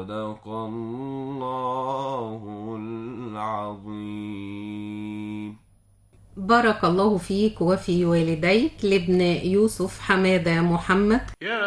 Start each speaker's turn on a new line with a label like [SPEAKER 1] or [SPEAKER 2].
[SPEAKER 1] صدق الله العظيم.
[SPEAKER 2] بارك الله فيك وفي والديك لابن يوسف حمادة محمد.